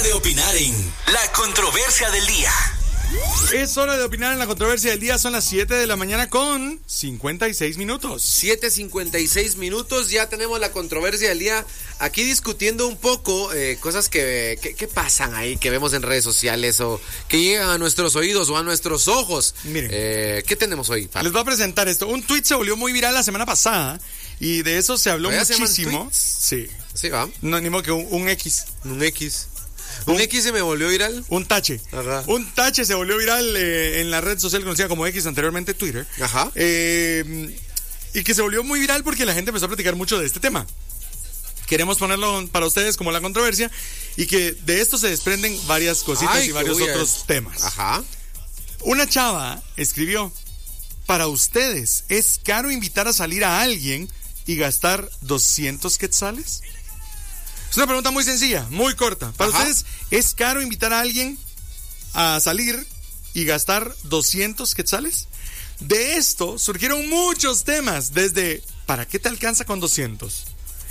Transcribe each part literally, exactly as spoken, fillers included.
de opinar en La Controversia del Día. Es hora de opinar en La Controversia del Día. Son las siete de la mañana con cincuenta y seis minutos. siete cincuenta y seis minutos. Ya tenemos La Controversia del Día. Aquí discutiendo un poco eh, cosas que, que, que pasan ahí, que vemos en redes sociales o que llegan a nuestros oídos o a nuestros ojos. Miren, eh, ¿qué tenemos hoy, Pablo? Les voy a presentar esto. Un tweet se volvió muy viral la semana pasada y de eso se habló muchísimo. Sí. Sí, va. No, ni modo que un, un X. Un X. ¿Un, ¿Un X se me volvió viral? Un tache. Ajá. Un tache se volvió viral eh, en la red social conocida como X, anteriormente Twitter. Ajá. Eh, y que se volvió muy viral porque la gente empezó a platicar mucho de este tema. Queremos ponerlo para ustedes como la controversia y que de esto se desprenden varias cositas Ay, y varios otros es. temas. Ajá. Una chava escribió: para ustedes, ¿es caro invitar a salir a alguien y gastar doscientos quetzales? Es una pregunta muy sencilla, muy corta. Para Ajá. ustedes, ¿es caro invitar a alguien a salir y gastar doscientos quetzales? De esto surgieron muchos temas, desde ¿para qué te alcanza con doscientos?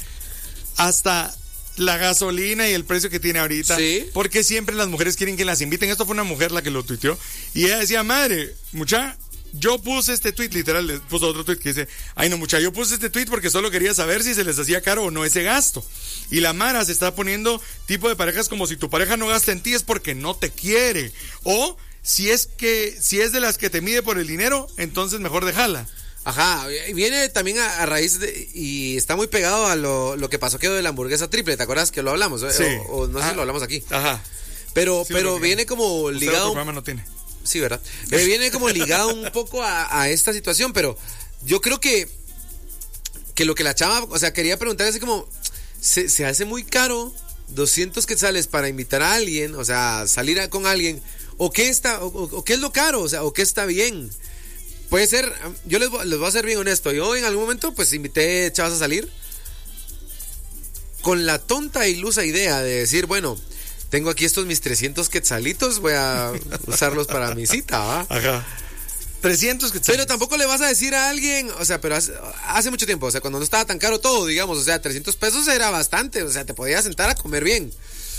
Hasta la gasolina y el precio que tiene ahorita. Sí. Porque siempre las mujeres quieren que las inviten. Esto fue una mujer la que lo tuiteó. Y ella decía: madre, mucha, yo puse este tweet, literal, le puso otro tweet que dice: ay no, mucha, yo puse este tweet porque solo quería saber si se les hacía caro o no ese gasto. Y la Mara se está poniendo tipo de parejas como: si tu pareja no gasta en ti es porque no te quiere. O si es que, si es de las que te mide por el dinero, entonces mejor déjala. Ajá, viene también a, a raíz de, y está muy pegado a lo, lo que pasó que de la hamburguesa triple, ¿te acuerdas que lo hablamos? Sí. O, o no sé Ajá. si lo hablamos aquí. Ajá. Pero, Sí, pero porque viene como usted ligado. otro programa no tiene. Sí, ¿verdad? Eh, viene como ligado un poco a, a esta situación, pero yo creo que, que lo que la chava, o sea, quería preguntar así como, ¿se, se hace muy caro doscientos quetzales para invitar a alguien, o sea, salir a, con alguien, o qué está, o, o qué es lo caro, o sea, o qué está bien? Puede ser, yo les, les voy a ser bien honesto, yo en algún momento pues invité chavas a salir con la tonta e ilusa idea de decir, bueno, tengo aquí estos mis trescientos quetzalitos, voy a usarlos para mi cita, ¿va? Ajá. trescientos quetzales. Pero tampoco le vas a decir a alguien, o sea, pero hace, hace mucho tiempo, o sea, cuando no estaba tan caro todo, digamos, o sea, trescientos pesos era bastante, o sea, te podías sentar a comer bien.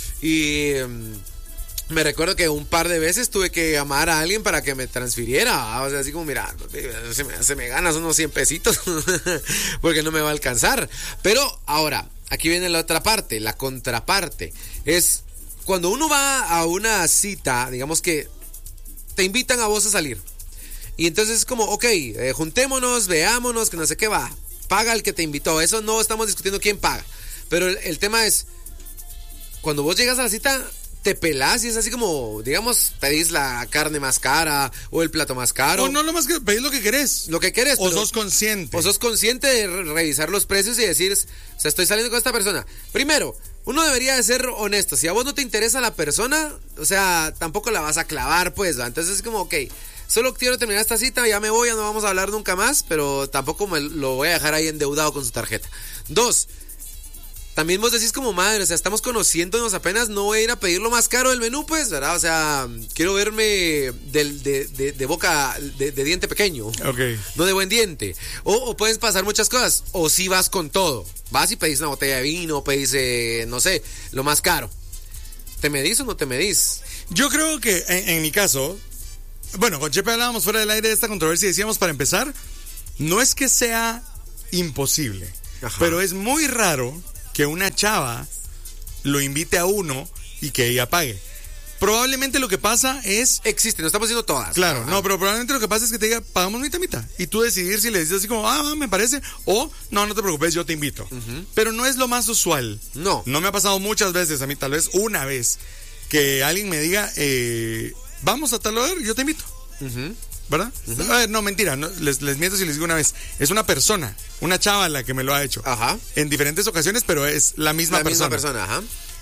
Y um, me recuerdo que un par de veces tuve que llamar a alguien para que me transfiriera, o sea, así como, mira, se me, se me ganas unos cien pesitos, porque no me va a alcanzar. Pero ahora, aquí viene la otra parte, la contraparte, es cuando uno va a una cita, digamos que te invitan a vos a salir. Y entonces es como, ok, eh, juntémonos, veámonos, que no sé qué va. Paga el que te invitó. Eso no estamos discutiendo quién paga. Pero el, el tema es, cuando vos llegas a la cita, te pelás y es así como, digamos, pedís la carne más cara o el plato más caro. O no lo más que pedís lo que querés. Lo que querés. O sos consciente. O sos consciente de re- revisar los precios y decir, o sea, estoy saliendo con esta persona. Primero, uno debería de ser honesto. Si a vos no te interesa la persona, o sea, tampoco la vas a clavar, pues, ¿va? Entonces es como, ok, solo quiero terminar esta cita, ya me voy, ya no vamos a hablar nunca más, pero tampoco me lo voy a dejar ahí endeudado con su tarjeta. Dos, también vos decís como madre, o sea, estamos conociéndonos apenas, no voy a ir a pedir lo más caro del menú, pues, ¿verdad? O sea, quiero verme del, de, de, de boca, de, de diente pequeño. Ok. No de buen diente. O, o puedes pasar muchas cosas, o si vas con todo. Vas y pedís una botella de vino, pedís, eh, no sé, lo más caro. ¿Te medís o no te medís? Yo creo que en, en mi caso, bueno, con Chepe hablábamos fuera del aire de esta controversia y decíamos, para empezar, no es que sea imposible, Ajá. pero es muy raro que una chava lo invite a uno y que ella pague. Probablemente lo que pasa es... Existe, no estamos diciendo todas. Claro, Ajá. no, pero probablemente lo que pasa es que te diga, pagamos mitad mitad. Y tú decidir si le dices así como, ah, me parece, o no, no te preocupes, yo te invito. Uh-huh. Pero no es lo más usual. No. No me ha pasado muchas veces, a mí tal vez una vez, que alguien me diga, eh, vamos a tal lugar, yo te invito. Uh-huh. ¿Verdad? Uh-huh. A ver, no, mentira, no, les, les miento si les digo una vez. Es una persona, una chava la que me lo ha hecho. Ajá. En diferentes ocasiones, pero es la misma la persona. La misma persona, ajá.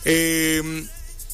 Eh,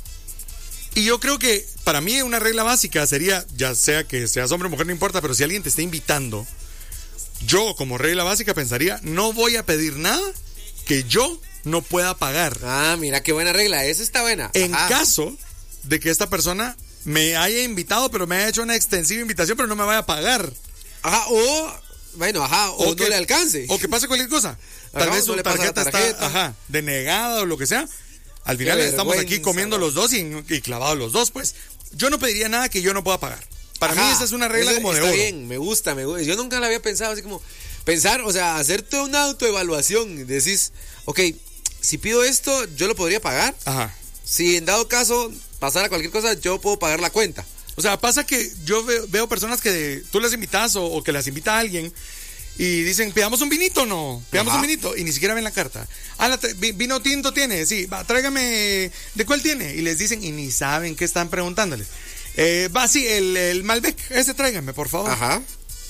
y yo creo que para mí una regla básica sería, ya sea que seas hombre o mujer, no importa, pero si alguien te está invitando, yo como regla básica pensaría, no voy a pedir nada que yo no pueda pagar. Ah, mira qué buena regla, esa está buena. En Ajá. caso de que esta persona me haya invitado, pero me haya hecho una extensiva invitación, pero no me vaya a pagar. Ajá, o, bueno, ajá, o, o que, no le alcalce. O que pase cualquier cosa. Tal ajá, vez no su le pasa tarjeta, la tarjeta está ajá, denegada o lo que sea. Al final Qué estamos aquí vergüenza, comiendo ¿no? los dos y, y clavados los dos, pues. Yo no pediría nada que yo no pueda pagar. Para Ajá, mí esa es una regla eso como de está oro. bien, me gusta, me gusta. Yo nunca la había pensado así como pensar, o sea, hacerte una autoevaluación. Decís, ok, si pido esto, yo lo podría pagar. Ajá. Si en dado caso pasara cualquier cosa, yo puedo pagar la cuenta. O sea, pasa que yo veo, veo personas que tú las invitas o, o que las invita a alguien y dicen, pidamos un vinito, no, pidamos Ajá. un vinito, y ni siquiera ven la carta. Ah, la tra- vi- vino tinto tiene, sí, va, tráigame, ¿de cuál tiene? Y les dicen, y ni saben qué están preguntándoles. Eh, va, sí, el, el Malbec, ese tráigame, por favor. Ajá.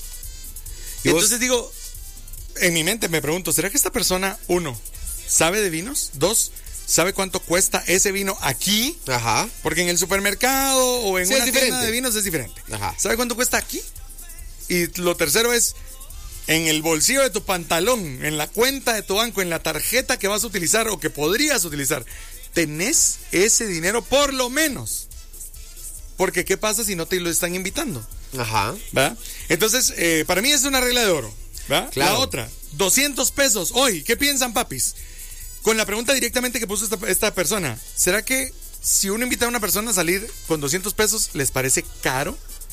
Y entonces digo, en mi mente me pregunto, ¿será que esta persona, uno, sabe de vinos? Dos, ¿sabe cuánto cuesta ese vino aquí? Ajá. Porque en el supermercado o en Sí, una es tienda diferente. de vinos es diferente. Ajá. ¿Sabe cuánto cuesta aquí? Y lo tercero es en el bolsillo de tu pantalón, en la cuenta de tu banco, en la tarjeta que vas a utilizar o que podrías utilizar. ¿Tenés ese dinero por lo menos? Porque ¿qué pasa si no te lo están invitando? Ajá. ¿Verdad? Entonces, eh, para mí es una regla de oro. ¿Verdad? Claro. La otra, doscientos pesos hoy. ¿Qué piensan, papis? Con la pregunta directamente que puso esta, esta persona, ¿será que si uno invita a una persona a salir con doscientos pesos, les parece caro?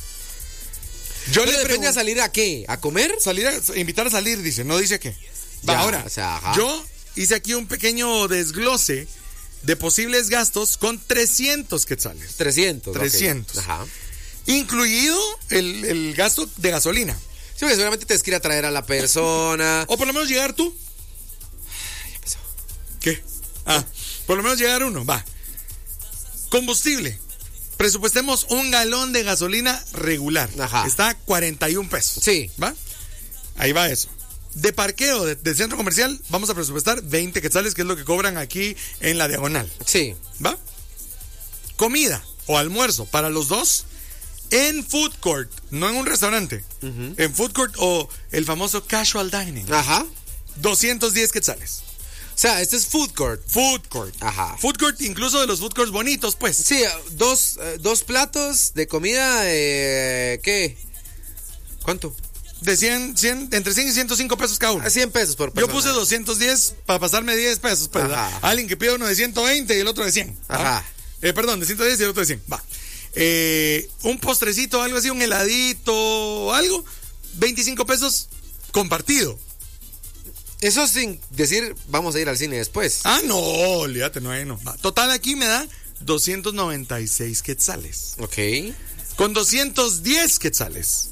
Yo Pero le depende pregunto, a salir a qué, ¿a comer? salir a, invitar a salir, dice, no dice qué. Va, Ya, ahora, o sea, ajá. yo hice aquí un pequeño desglose de posibles gastos con trescientos quetzales, trescientos. ok. trescientos. Ajá. incluido el, el gasto de gasolina. Sí, porque seguramente tienes que ir a traer a la persona. O por lo menos llegar tú. Ya empezó. ¿Qué? Ah, por lo menos llegar uno, va. Combustible. Presupuestemos un galón de gasolina regular. Ajá. Está a cuarenta y un pesos. Sí. ¿Va? Ahí va eso. De parqueo de, de centro comercial, vamos a presupuestar veinte quetzales, que es lo que cobran aquí en la diagonal. Sí. ¿Va? Comida o almuerzo para los dos en food court, no en un restaurante. Ujú. En food court o el famoso casual dining. Ajá. doscientos diez quetzales. O sea, este es food court. Food court. Ajá. Food court, incluso de los food courts bonitos, pues. Sí, dos, eh, dos platos de comida, eh, ¿qué? ¿Cuánto? De cien, cien, entre cien y ciento cinco pesos cada uno. A cien pesos por Yo persona. puse doscientos diez para pasarme diez pesos. Pues, Ajá. ¿verdad? Alguien que pide uno de ciento veinte y el otro de cien. ¿va? Ajá. Eh, perdón, de ciento diez y el otro de cien. Va. Eh, un postrecito, algo así, un heladito, algo. veinticinco pesos compartido. Eso sin decir, vamos a ir al cine después. Ah, no, olvídate, no hay, no. Va. Total, aquí me da doscientos noventa y seis quetzales. Ok. Con doscientos diez quetzales.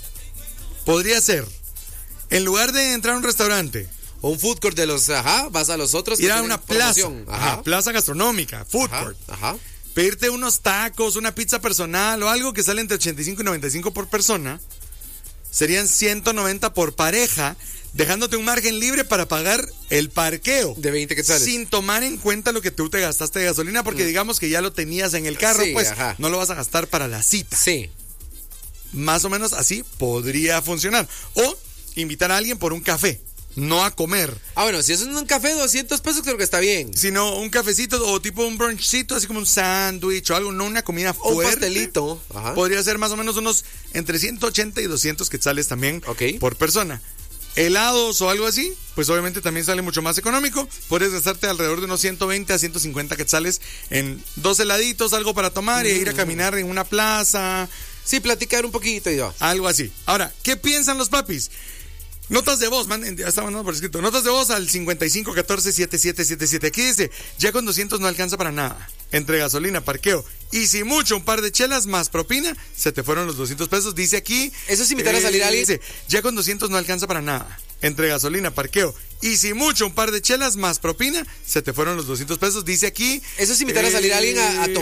Podría ser, en lugar de entrar a un restaurante, O un food court de los, ajá, vas a los otros. que ir a tienen una plaza, promoción. ajá, Ajá. plaza gastronómica, food Ajá. court, Ajá. pedirte unos tacos, una pizza personal o algo que sale entre ochenta y cinco y noventa y cinco por persona, serían ciento noventa por pareja, dejándote un margen libre para pagar el parqueo. De veinte quetzales. Sin tomar en cuenta lo que tú te gastaste de gasolina, porque digamos que ya lo tenías en el carro, Sí, pues ajá. no lo vas a gastar para la cita. Sí. Más o menos así podría funcionar. O invitar a alguien por un café, no a comer, Ah, bueno, si es un café, doscientos pesos, creo que está bien. sino un cafecito o tipo un brunchcito, así como un sándwich o algo, no una comida O un fuerte. pastelito. Ajá. Podría ser más o menos unos entre ciento ochenta y doscientos quetzales también Ok. por persona. Helados o algo así, pues obviamente también sale mucho más económico. Puedes gastarte alrededor de unos ciento veinte a ciento cincuenta quetzales en dos heladitos, algo para tomar y ir a caminar en una plaza, Sí, platicar un poquito y yo. algo así. Ahora, ¿qué piensan los papis? Notas de voz, manden, ya está mandando por escrito. Notas de voz al cincuenta y cinco catorce setenta y siete setenta y siete. Aquí dice, ya con doscientos no alcanza para nada. Entre gasolina, parqueo y si mucho un par de chelas más propina, se te fueron los doscientos pesos. Dice aquí. Eso es invitar a salir a alguien. Dice, ya con doscientos no alcanza para nada. Entre gasolina, parqueo y si mucho un par de chelas más propina, se te fueron los doscientos pesos. Dice aquí. Eso es invitar a salir a alguien a, a eh,